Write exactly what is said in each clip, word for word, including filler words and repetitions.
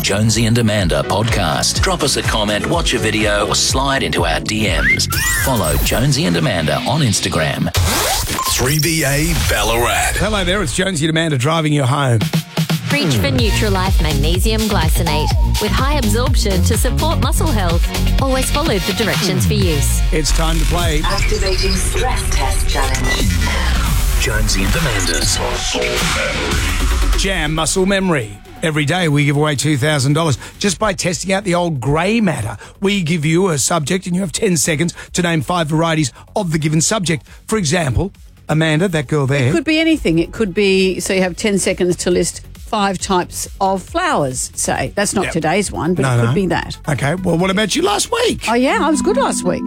Jonesy and Amanda podcast. Drop us a comment, watch a video, or slide into our D Ms. Follow Jonesy and Amanda on Instagram. three B A Ballarat. Hello there, it's Jonesy and Amanda driving you home. Reach for Nutralife Magnesium Glycinate with high absorption to support muscle health. Always follow the directions for use. It's time to play Activating stress test challenge. Jonesy and Amanda's Jam Muscle Memory. Every day we give away two thousand dollars just by testing out the old grey matter. We give you a subject and you have ten seconds to name five varieties of the given subject. For example, Amanda, that girl there. It could be anything. It could be, so you have ten seconds to list five types of flowers, say. That's not Yep. today's one, but No, it could no. be that. Okay, well, what about you last week? Oh, yeah, I was good last week.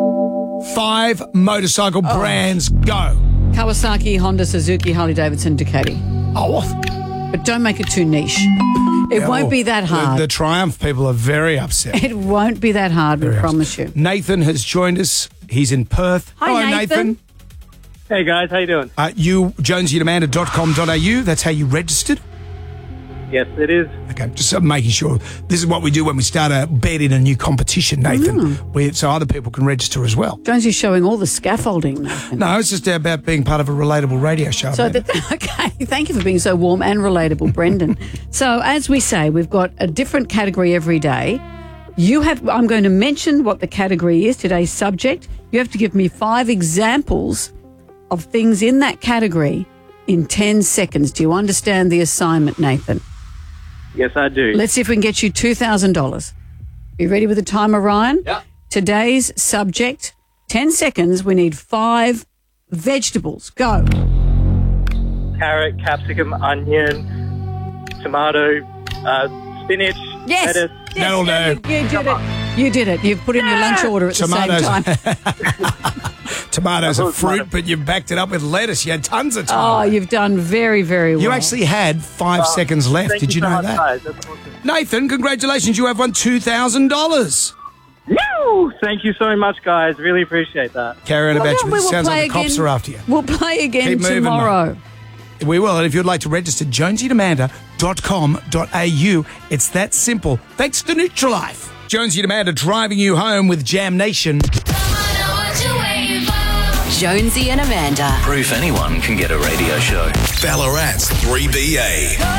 Five motorcycle Oh. brands, go. Kawasaki, Honda, Suzuki, Harley-Davidson, Ducati. Oh, But don't make it too niche. It yeah, won't well, be that hard. The, the Triumph people are very upset. It won't be that hard, we Very promise you. Nathan has joined us. He's in Perth. Hi, Hello, Nathan. Hey guys, how you doing? Uh, you, jonesy and amanda dot com dot a u, that's how you registered? Yes, it is. Okay, just uh, making sure. This is what we do when we start a bet in a new competition, Nathan, Mm. we, so other people can register as well. Jonesy's showing all the scaffolding. Nathan. No, it's just about being part of a relatable radio show. So, Amanda. that, okay, thank you for being so warm and relatable, Brendan. So, as we say, we've got a different category every day. You have. I'm going to mention what the category is, today's subject. You have to give me five examples of things in that category in ten seconds. Do you understand the assignment, Nathan? Yes, I do. Let's see if we can get you two thousand dollars. You ready with the timer, Ryan? Yeah. Today's subject, ten seconds. We need five vegetables. Go. Carrot, capsicum, onion, tomato, uh, spinach, Yes. lettuce. yes That'll you, do. you did it. You did it. You've put in your lunch order at Tomatoes. the same time. Tomatoes I are thought fruit, tomato- but you've backed it up with lettuce. You had tons of Oh, time. you've done very, very well. you actually had five seconds left. Thank Did you so know much, that? Guys. That's awesome. Nathan, congratulations. You have won two thousand dollars. Woo! Thank you so much, guys. Really appreciate that. Carry on Well, about no, you. we It will sounds play like the cops again. are after you. We'll play again Keep moving, tomorrow. We will. And if you'd like to register, jonesy and amanda dot com dot a u. It's that simple. Thanks to Nutralife. Jonesy and Amanda driving you home with Jam Nation. Jonesy and Amanda. proof anyone can get a radio show. Ballarat's three B A.